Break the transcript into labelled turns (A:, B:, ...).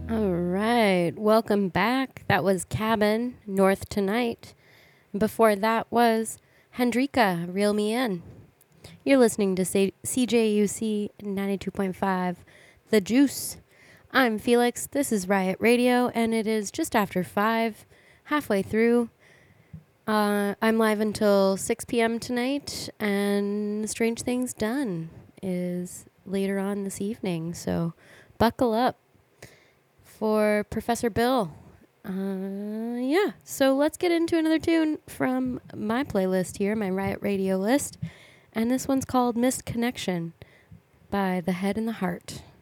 A: All right, welcome back. That was Cabin, North Tonight. Before that was Hendrika, Reel Me In. You're listening to CJUC 92.5, The Juice. I'm Felix, this is Riot Radio, and it is just after 5, halfway through. I'm live until 6 p.m. tonight, and Strange Things Done is later on this evening, so buckle up for Professor Bill. Yeah, so let's get into another tune from my playlist here, my Riot Radio list. And this one's called Missed Connection by The Head and the Heart.